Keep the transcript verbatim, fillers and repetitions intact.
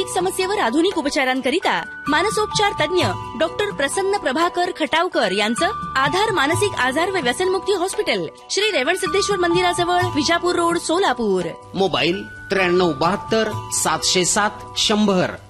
मानसिक समस्येवर आधुनिक उपचारांकरिता मानसोपचार तज्ञ डॉक्टर प्रसन्न प्रभाकर खटावकर यांचं आधार मानसिक आजार व व्यसनमुक्ती हॉस्पिटल, श्री रेवणसिद्धेश्वर मंदिराजवळ, विजापूर रोड, सोलापूर. मोबाईल त्र्याण्णव बहात्तर सातशे सात शंभर.